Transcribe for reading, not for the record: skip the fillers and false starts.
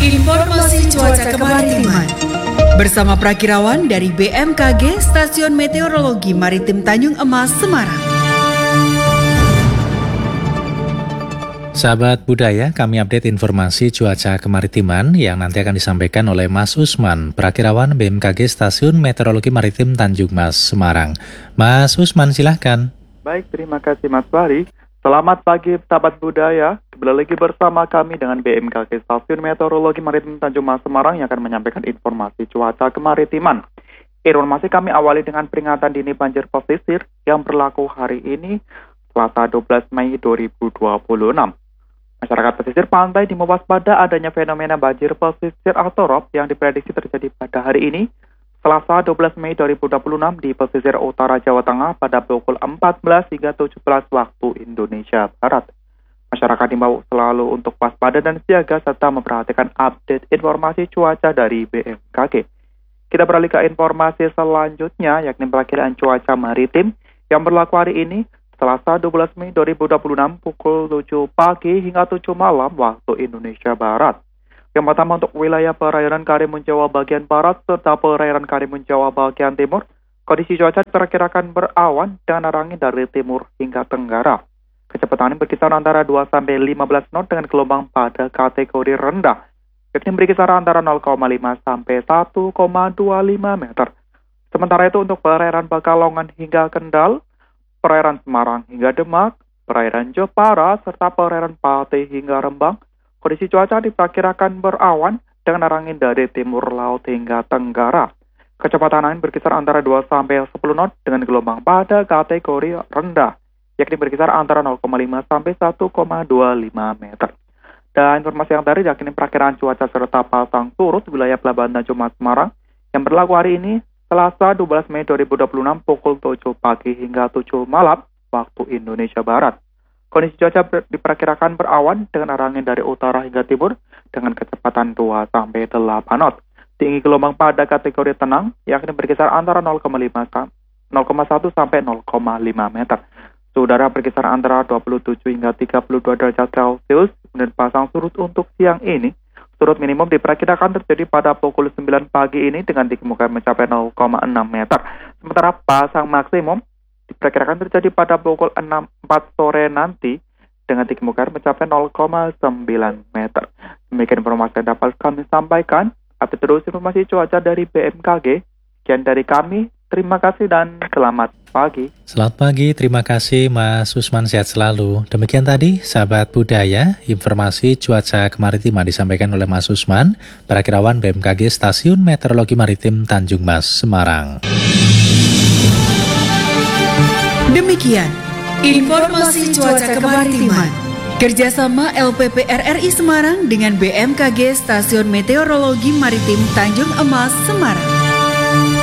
Informasi cuaca kemaritiman bersama Prakirawan dari BMKG Stasiun Meteorologi Maritim Tanjung Emas, Semarang. Sahabat budaya, kami update informasi cuaca kemaritiman yang nanti akan disampaikan oleh Mas Usman, Prakirawan BMKG Stasiun Meteorologi Maritim Tanjung Mas, Semarang. Mas Usman, silahkan. Baik, terima kasih Mas Fahri. Selamat pagi sahabat budaya, kembali lagi bersama kami dengan BMKG Stasiun Meteorologi Maritim Tanjung Mas Semarang yang akan menyampaikan informasi cuaca kemaritiman. Informasi kami awali dengan peringatan dini banjir pesisir yang berlaku hari ini, Selasa 12 Mei 2026. Masyarakat pesisir pantai diwaspada adanya fenomena banjir pesisir atau ROB yang diprediksi terjadi pada hari ini, Selasa 12 Mei 2026 di pesisir utara Jawa Tengah pada pukul 14 hingga 17 waktu Indonesia Barat. Masyarakat diimbau selalu untuk waspada dan siaga serta memperhatikan update informasi cuaca dari BMKG. Kita beralih ke informasi selanjutnya, yakni perakiraan cuaca maritim yang berlaku hari ini, Selasa 12 Mei 2026 pukul 7 pagi hingga 7 malam waktu Indonesia Barat. Yang pertama untuk wilayah perairan Karimun Jawa bagian barat serta perairan Karimun Jawa bagian timur, kondisi cuaca diperkirakan berawan dengan arah angin dari timur hingga tenggara. Kecepatan angin berkisar antara 2-15 knot dengan gelombang pada kategori rendah, yakni berkisar antara 0,5 sampai 1,25 meter. Sementara itu untuk perairan Pekalongan hingga Kendal, perairan Semarang hingga Demak, perairan Jepara serta perairan Pati hingga Rembang, kondisi cuaca diperkirakan berawan dengan arah angin dari timur laut hingga tenggara. Kecepatan angin berkisar antara 2-10 knot dengan gelombang pada kategori rendah, yakni berkisar antara 0,5 sampai 1,25 meter. Dan informasi yang tadi yakni perakiraan cuaca serta pasang surut wilayah Pelabuhan Tanjung Mas Semarang yang berlaku hari ini, Selasa 12 Mei 2026 pukul 7 pagi hingga 7 malam waktu Indonesia Barat. Kondisi cuaca diperkirakan berawan dengan arah angin dari utara hingga timur dengan kecepatan 2-8 knot. Tinggi gelombang pada kategori tenang yakni berkisar antara 0,1 sampai 0,5 meter. Suhu udara berkisar antara 27 hingga 32 derajat Celcius. Kemudian pasang surut untuk siang ini, surut minimum diperkirakan terjadi pada pukul 9 pagi ini dengan tinggi muka mencapai 0,6 meter. Sementara pasang maksimum diperkirakan terjadi pada pukul 4 sore nanti dengan tinggi muka air mencapai 0,9 meter. Demikian informasi yang dapat kami sampaikan. Update terus informasi cuaca dari BMKG. Sekian dari kami. Terima kasih dan selamat pagi. Selamat pagi, terima kasih Mas Usman, sehat selalu. Demikian tadi, sahabat budaya, informasi cuaca kemaritiman disampaikan oleh Mas Usman, Prakirawan BMKG Stasiun Meteorologi Maritim Tanjung Mas, Semarang. Demikian informasi cuaca kemaritiman kerjasama LPP RRI Semarang dengan BMKG Stasiun Meteorologi Maritim Tanjung Emas, Semarang.